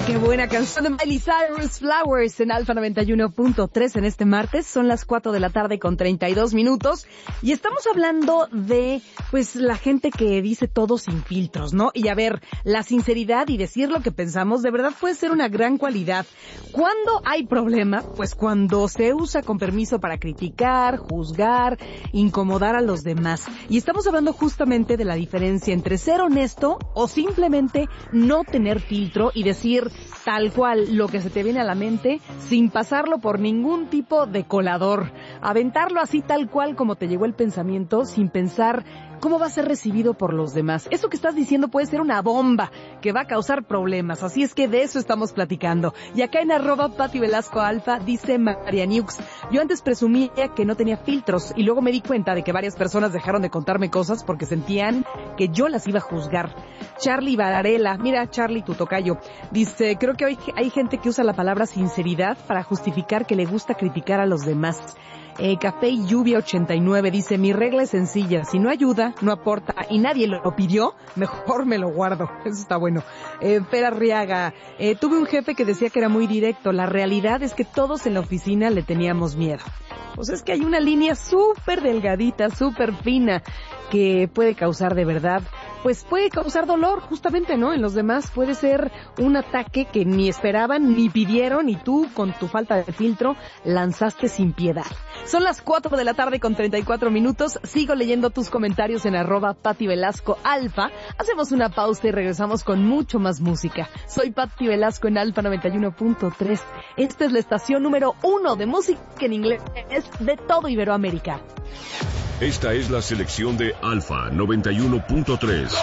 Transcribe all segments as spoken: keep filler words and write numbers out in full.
Qué buena canción de Miley Cyrus, Flowers, en Alfa noventa y uno punto tres en este martes. Son las cuatro de la tarde con treinta y dos minutos. Y estamos hablando de, pues, la gente que dice todo sin filtros, ¿no? Y a ver, la sinceridad y decir lo que pensamos de verdad puede ser una gran cualidad. ¿Cuándo hay problema? Pues cuando se usa con permiso para criticar, juzgar, incomodar a los demás. Y estamos hablando justamente de la diferencia entre ser honesto o simplemente no tener filtro y decir tal cual lo que se te viene a la mente sin pasarlo por ningún tipo de colador. Aventarlo así tal cual como te llegó el pensamiento sin pensar cómo va a ser recibido por los demás. Eso que estás diciendo puede ser una bomba que va a causar problemas, así es que de eso estamos platicando. Y acá en arroba Pati Velasco Alfa dice Marianiux, yo antes presumía que no tenía filtros y luego me di cuenta de que varias personas dejaron de contarme cosas porque sentían que yo las iba a juzgar. Charlie Vararela, mira Charlie, tu tocayo, dice, creo que hoy hay gente que usa la palabra sinceridad para justificar que le gusta criticar a los demás. Eh, Café y Lluvia ochenta y nueve dice, mi regla es sencilla, si no ayuda, no aporta y nadie lo pidió, mejor me lo guardo. Eso está bueno. Eh, Pera Arriaga, eh, tuve un jefe que decía que era muy directo, la realidad es que todos en la oficina le teníamos miedo. Pues es que hay una línea súper delgadita, súper fina, que puede causar de verdad, pues puede causar dolor justamente, ¿no? En los demás puede ser un ataque que ni esperaban, ni pidieron, y tú, con tu falta de filtro, lanzaste sin piedad. Son las cuatro de la tarde con treinta y cuatro minutos. Sigo leyendo tus comentarios en arroba Pati Velasco Alfa. Hacemos una pausa y regresamos con mucho más música. Soy Pati Velasco en Alfa noventa y uno punto tres. Esta es la estación número uno de música en inglés de todo Iberoamérica. Esta es la selección de Alfa noventa y uno punto tres.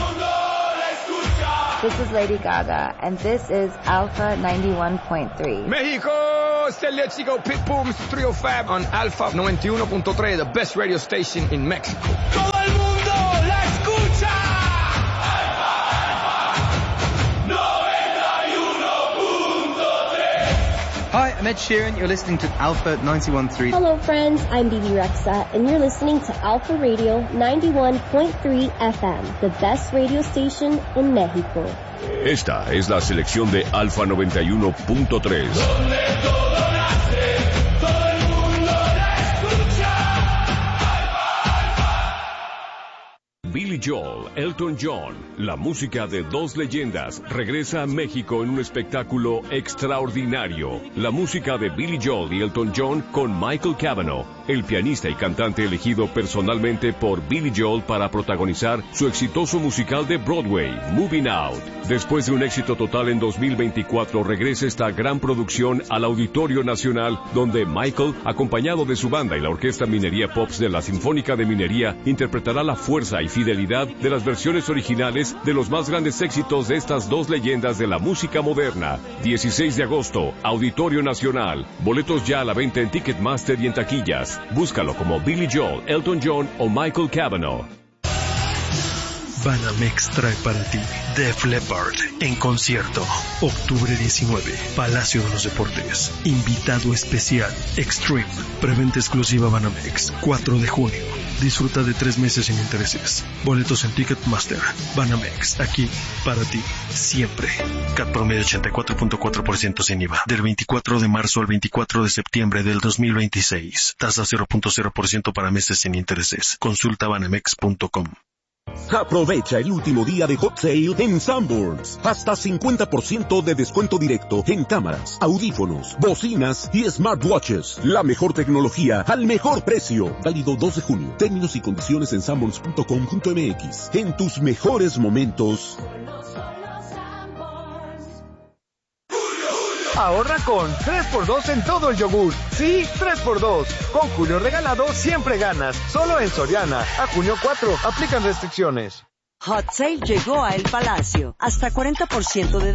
This is Lady Gaga, and this is Alpha ninety-one point three. México, it's the Let's Go Pitbull, mister three oh five on Alpha noventa y uno punto tres, the best radio station in Mexico. ¡Todo el mundo la escucha! Alpha, Alpha, noventa y uno punto tres. Hi, I'm Ed Sheeran. You're listening to Alpha ninety-one point three. Hello, friends. I'm B B Rexa, and you're listening to Alpha Radio ninety-one point three F M, the best radio station in Mexico. Esta es la selección de Alfa noventa y uno punto tres. Donde todo nace, todo el mundo la escucha. Alpha, Alpha. Billy Joel, Elton John, la música de dos leyendas, regresa a México en un espectáculo extraordinario. La música de Billy Joel y Elton John con Michael Cavanaugh, el pianista y cantante elegido personalmente por Billy Joel para protagonizar su exitoso musical de Broadway, Moving Out. Después de un éxito total en dos mil veinticuatro, regresa esta gran producción al Auditorio Nacional, donde Michael, acompañado de su banda y la Orquesta Minería Pops de la Sinfónica de Minería, interpretará la fuerza y fidelidad de las versiones originales de los más grandes éxitos de estas dos leyendas de la música moderna. dieciséis de agosto, Auditorio Nacional. Boletos ya a la venta en Ticketmaster y en taquillas. Búscalo como Billy Joel, Elton John o Michael Cavanaugh. Banamex trae para ti Def Leppard en concierto. Octubre diecinueve, Palacio de los Deportes. Invitado especial, Extreme. Preventa exclusiva Banamex, cuatro de junio. Disfruta de tres meses sin intereses. Boletos en Ticketmaster. Banamex, aquí, para ti, siempre. C A T promedio ochenta y cuatro punto cuatro por ciento sin I V A. Del veinticuatro de marzo al veinticuatro de septiembre del dos mil veintiséis. Tasa cero punto cero por ciento para meses sin intereses. Consulta banamex punto com. Aprovecha el último día de Hot Sale en Sanborns. Hasta cincuenta por ciento de descuento directo en cámaras, audífonos, bocinas y smartwatches. La mejor tecnología al mejor precio. Válido dos de junio. Términos y condiciones en sanborns punto com punto m x. En tus mejores momentos. Ahorra con tres por dos en todo el yogur. Sí, tres por dos. Con Julio Regalado siempre ganas. Solo en Soriana. A junio cuatro. Aplican restricciones. Hot Sale llegó a El Palacio. Hasta cuarenta por ciento de